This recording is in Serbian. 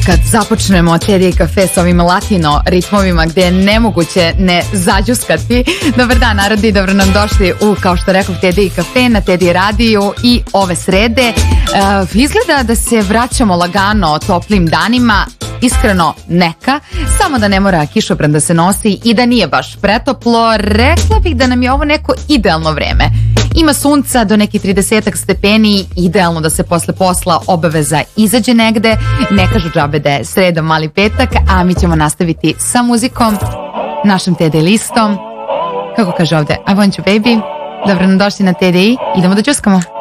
Kad započnemo TDI kafe sa ovim latino ritmovima gde je nemoguće ne zađuskati. Dobar dan narodi, dobro nam došli u, kao što rekao, TDI kafe na TDI radiju i ove srede. Izgleda da se vraćamo lagano toplim danima. Iskreno neka, samo da ne mora kišobran da se nosi i da nije baš pretoplo. Rekla bih da nam je ovo neko idealno vreme. Ima sunca do nekih 30 stepeni, idealno da se posle posla obaveza izađe negde. Ne kažu džabe da je sreda, mali petak, a mi ćemo nastaviti sa muzikom, našim TDI listom. Kako kaže ovde, I want you baby. Dobro nam došli na TDI, idemo da džuskamo.